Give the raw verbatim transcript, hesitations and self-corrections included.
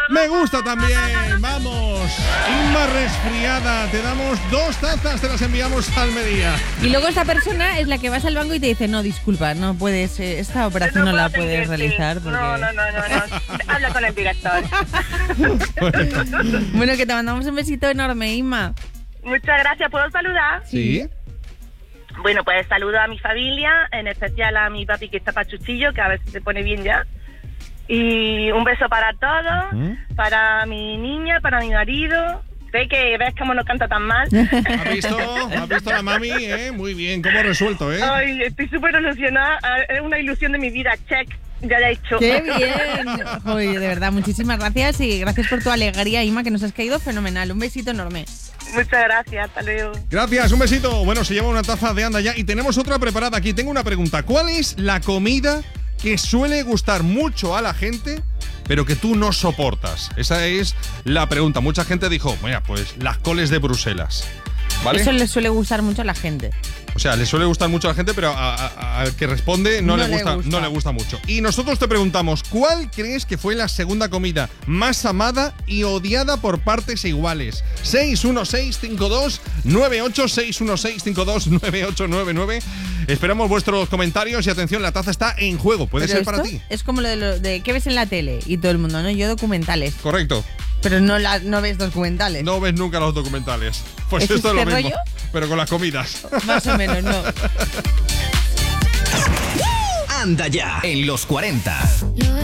Me gusta también. Vamos. Inma resfriada. Te damos dos tazas, te las enviamos a Almería. Y luego esta persona es la que vas al banco y te dice, no, disculpa, no puedes, eh, esta operación no, no la puedes realizar. Porque... No, no, no, no, no. Habla con el director. Bueno. Bueno, que te mandamos un besito enorme, Inma. Muchas gracias. ¿Puedo saludar? Sí. Bueno, pues saludo a mi familia, en especial a mi papi que está pachuchillo, que a ver si se pone bien ya. Y un beso para todos, ¿Mm? para mi niña, para mi marido. Sé que ves cómo no canta tan mal. ¿Has visto? ¿Has visto a la mami? ¿Eh? Muy bien, cómo resuelto, ¿eh? Ay, estoy súper ilusionada. Es una ilusión de mi vida. Check. Ya la he hecho. ¡Qué bien! Oye, de verdad, muchísimas gracias y gracias por tu alegría, Inma, que nos has caído fenomenal. Un besito enorme. Muchas gracias, hasta luego. Gracias, un besito. Bueno, se lleva una taza de Anda Ya y tenemos otra preparada aquí. Tengo una pregunta. ¿Cuál es la comida que suele gustar mucho a la gente, pero que tú no soportas? Esa es la pregunta. Mucha gente dijo, mira, pues las coles de Bruselas, ¿vale? Eso le suele gustar mucho a la gente. O sea, le suele gustar mucho a la gente, pero al que responde no, No le, le gusta, gusta. no le gusta mucho. Y nosotros te preguntamos, ¿cuál crees que fue la segunda comida más amada y odiada por partes iguales? seis uno seis cinco dos nueve ocho, seis uno seis cinco dos nueve ocho nueve nueve. Esperamos vuestros comentarios y atención, la taza está en juego. Puede Pero ser para esto ti. es como lo de, lo de ¿qué ves en la tele? Y todo el mundo, ¿no? Yo documentales. Correcto. Pero no, la, no ves documentales. No ves nunca los documentales. Pues ¿Es esto es lo este mismo, rollo? pero con las comidas. Más o menos, no. Anda Ya en los cuarenta.